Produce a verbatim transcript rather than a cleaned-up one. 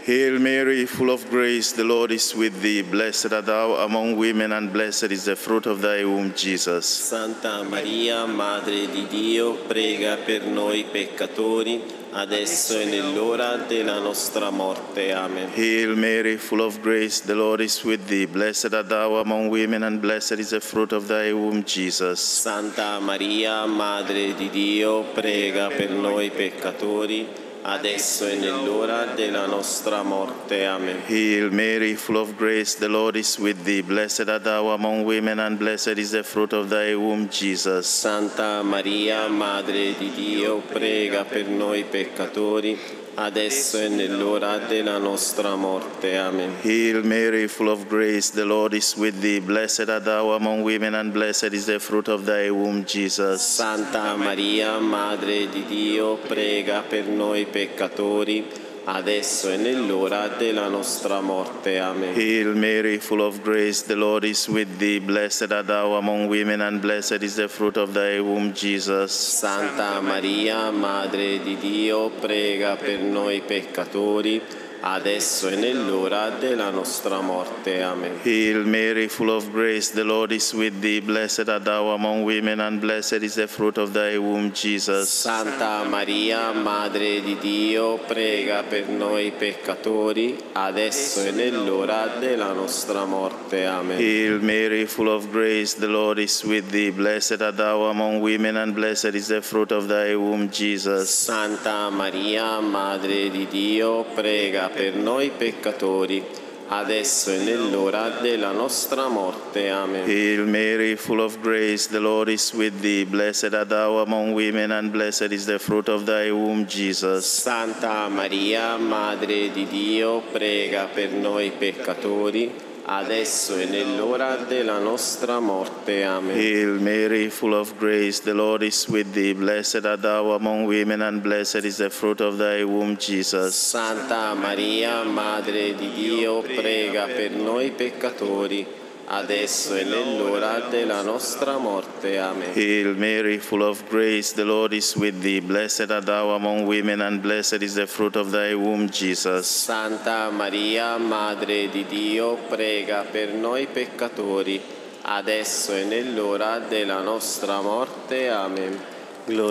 Hail Mary, full of grace, the Lord is with thee. Blessed art thou among women, and blessed is the fruit of thy womb, Jesus. Santa Maria, Madre di Dio, prega per noi peccatori, adesso e nell'ora della nostra morte. Amen. Hail Mary, full of grace, the Lord is with thee. Blessed art thou among women, and blessed is the fruit of thy womb, Jesus. Santa Maria, Madre di Dio, prega per noi peccatori, adesso e nell'ora della nostra morte. Amen. Hail Mary, full of grace, the Lord is with thee. Blessed art thou among women, and blessed is the fruit of thy womb, Jesus. Santa Maria, Madre di Dio, prega per noi peccatori, adesso e nell'ora della nostra morte. Amen. Hail Mary, full of grace, the Lord is with thee. Blessed art thou among women, and blessed is the fruit of thy womb, Jesus. Santa Maria, Madre di Dio, prega per noi peccatori, adesso e nell'ora della nostra morte. Amen. Hail Mary, full of grace, the Lord is with thee. Blessed art thou among women, and blessed is the fruit of thy womb, Jesus. Santa Maria, Madre di Dio, prega per noi peccatori, adesso e nell'ora della nostra morte. Amen. Hail Mary, full of grace, the Lord is with thee. Blessed art thou among women, and blessed is the fruit of thy womb, Jesus. Santa Maria, Madre di Dio, prega per noi peccatori, adesso e nell'ora della nostra morte. Amen. Hail Mary, full of grace, the Lord is with thee. Blessed art thou among women, and blessed is the fruit of thy womb, Jesus. Santa Maria, Madre di Dio, prega per noi peccatori, adesso e nell'ora della nostra morte. Amen. Hail Mary, full of grace, the Lord is with thee. Blessed art thou among women, and blessed is the fruit of thy womb, Jesus. Santa Maria, Madre di Dio, prega per noi peccatori, adesso e nell'ora della nostra morte. Amen. Hail Mary, full of grace, the Lord is with thee. Blessed art thou among women, and blessed is the fruit of thy womb, Jesus. Santa Maria, Madre di Dio, prega per noi peccatori, adesso e nell'ora della nostra morte. Amen. Hail Mary, full of grace, the Lord is with thee. Blessed art thou among women, and blessed is the fruit of thy womb, Jesus. Santa Maria, Madre di Dio, prega per noi peccatori, adesso e nell'ora della nostra morte. Amen. Gloria